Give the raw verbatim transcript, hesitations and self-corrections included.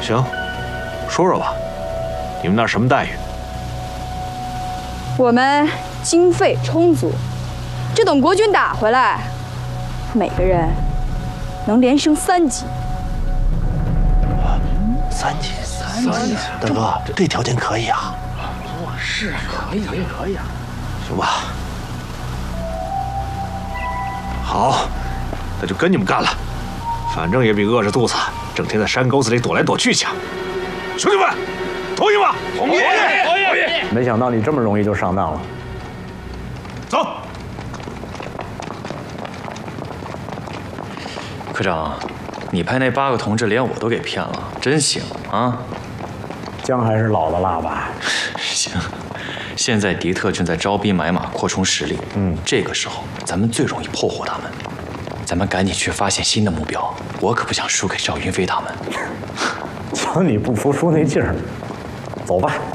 行，说说吧，你们那儿什么待遇？ 我们经费充足，这等国军打回来，每个人能连升三级。 三级，三级，大哥，这条件可以啊。 是啊，可以，可以啊。 行吧。好，那就跟你们干了，反正也比饿着肚子整天在山沟子里躲来躲去强。兄弟们，同意吗？ 同意，同意。 没想到你这么容易就上当了。 走。 科长，你派那八个同志连我都给骗了，真行啊！ 姜还是老的辣吧？ 行，现在敌特正在招兵买马，扩充实力。嗯，这个时候咱们最容易破获他们，咱们赶紧去发现新的目标。我可不想输给赵云飞他们。 瞧你不服输那劲儿，走吧。